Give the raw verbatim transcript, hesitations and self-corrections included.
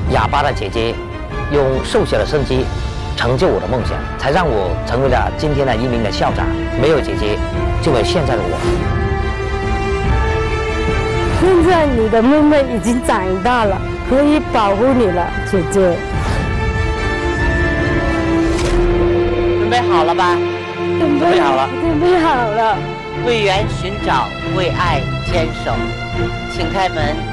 哑巴的姐姐用瘦小的身躯成就我的梦想，才让我成为了今天的一名的校长。没有姐姐，就没有现在的我。 现在你的妹妹已经长大了，可以保护你了，姐姐。 准备好了吧？ 准备好了， 准备好了。 为缘寻找，为爱坚守，请开门。